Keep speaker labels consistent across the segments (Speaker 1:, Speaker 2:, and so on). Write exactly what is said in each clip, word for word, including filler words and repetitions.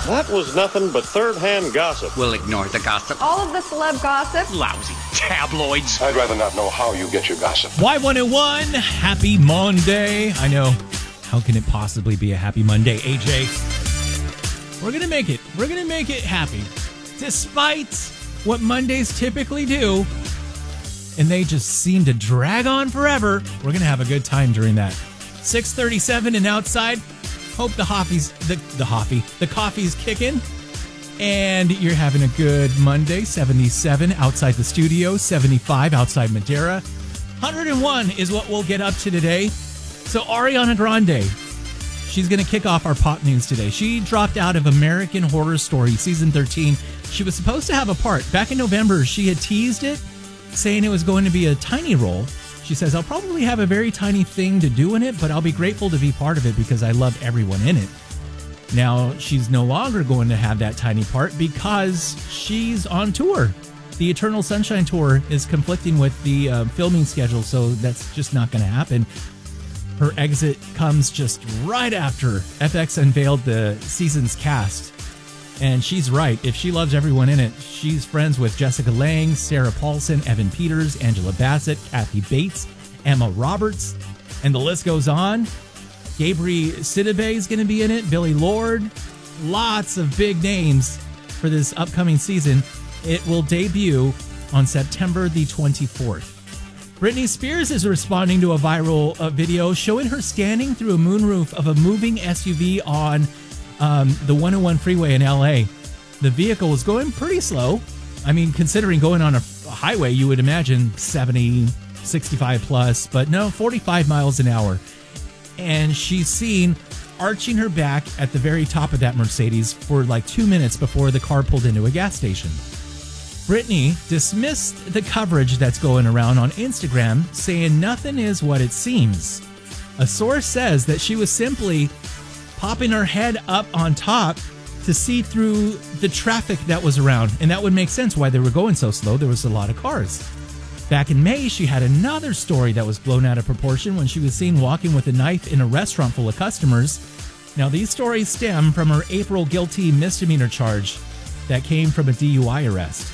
Speaker 1: That was nothing but third-hand gossip.
Speaker 2: We'll ignore the gossip.
Speaker 3: All of the celeb gossip.
Speaker 2: Lousy tabloids.
Speaker 4: I'd rather not know how you get your gossip.
Speaker 5: Y one oh one, happy Monday. I know. How can it possibly be a happy Monday, A J? We're going to make it. We're going to make it happy. Despite what Mondays typically do, and they just seem to drag on forever, we're going to have a good time during that. six thirty-seven and outside. Hope the hoffy's, the, the hoffy, the coffee's kicking. And you're having a good Monday. seventy-seven outside the studio, seventy-five outside Madera. one hundred one is what we'll get up to today. So Ariana Grande, she's going to kick off our pop news today. She dropped out of American Horror Story season thirteen. She was supposed to have a part. Back in November, she had teased it, saying it was going to be a tiny role. She says, I'll probably have a very tiny thing to do in it, but I'll be grateful to be part of it because I love everyone in it. Now, she's no longer going to have that tiny part because she's on tour. The Eternal Sunshine Tour is conflicting with the uh, filming schedule, so that's just not going to happen. Her exit comes just right after F X unveiled the season's cast. And she's right. If she loves everyone in it, she's friends with Jessica Lange, Sarah Paulson, Evan Peters, Angela Bassett, Kathy Bates, Emma Roberts, and the list goes on. Gabriel Sidibe is going to be in it, Billy Lord. Lots of big names for this upcoming season. It will debut on September the twenty-fourth. Britney Spears is responding to a viral uh, video showing her standing through a moonroof of a moving S U V on um, the one oh one freeway in L A. The vehicle was going pretty slow. I mean, considering going on a, a highway, you would imagine seventy, sixty-five plus, but no, forty-five miles an hour. And she's seen arching her back at the very top of that Mercedes for like two minutes before the car pulled into a gas station. Britney dismissed the coverage that's going around on Instagram, saying nothing is what it seems. A source says that she was simply popping her head up on top to see through the traffic that was around. And that would make sense why they were going so slow. There was a lot of cars. Back in May, she had another story that was blown out of proportion when she was seen walking with a knife in a restaurant full of customers. Now, these stories stem from her April guilty misdemeanor charge that came from a D U I arrest.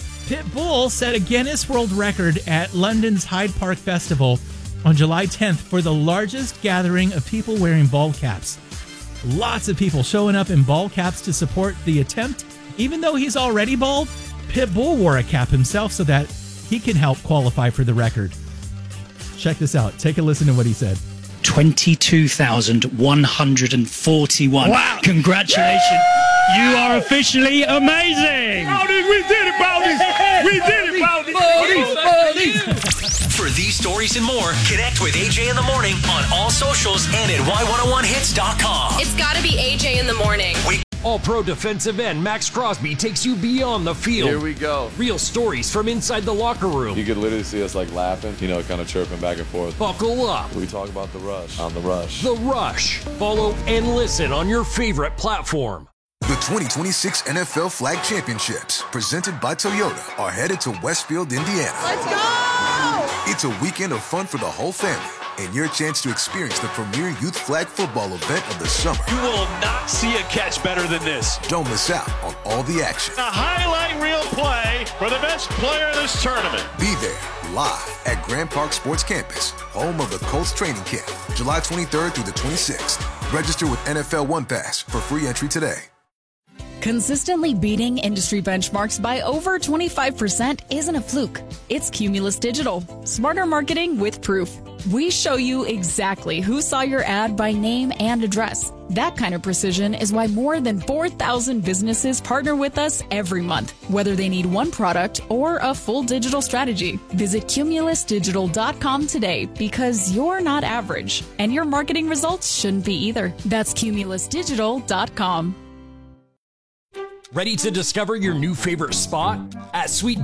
Speaker 5: Pitbull set a Guinness World Record at London's Hyde Park Festival on July tenth for the largest gathering of people wearing bald caps. Lots of people showing up in bald caps to support the attempt. Even though he's already bald, Pitbull wore a cap himself so that he can help qualify for the record. Check this out. Take a listen to what he said.
Speaker 6: twenty-two thousand one hundred forty-one. Wow. Congratulations. You are officially amazing.
Speaker 7: Baldies, we did it, Baldies. We did it, Baldies. Baldies, Baldies.
Speaker 8: For these stories and more, connect with A J in the Morning on all socials and at Y one oh one hits dot com.
Speaker 9: It's got to be A J in the Morning.
Speaker 8: We
Speaker 10: All-Pro defensive end Max Crosby takes you beyond the field.
Speaker 11: Here we go.
Speaker 10: Real stories from inside the locker room.
Speaker 11: You could literally see us like laughing, you know, kind of chirping back and forth.
Speaker 10: Buckle up.
Speaker 11: We talk about the rush on the rush.
Speaker 10: The Rush. Follow and listen on your favorite platform.
Speaker 12: The twenty twenty-six N F L Flag Championships, presented by Toyota, are headed to Westfield, Indiana.
Speaker 7: Let's go!
Speaker 12: It's a weekend of fun for the whole family, and your chance to experience the premier youth flag football event of the summer.
Speaker 7: You will not see a catch better than this.
Speaker 12: Don't miss out on all the action.
Speaker 1: A highlight reel play for the best player of this tournament.
Speaker 12: Be there, live at Grand Park Sports Campus, home of the Colts training camp, July twenty-third through the twenty-sixth. Register with N F L One Pass for free entry today.
Speaker 13: Consistently beating industry benchmarks by over twenty-five percent isn't a fluke. It's Cumulus Digital. Smarter marketing with proof. We show you exactly who saw your ad by name and address. That kind of precision is why more than four thousand businesses partner with us every month, whether they need one product or a full digital strategy. Visit cumulus digital dot com today because you're not average, and your marketing results shouldn't be either. That's cumulus digital dot com.
Speaker 10: Ready to discover your new favorite spot? At Sweet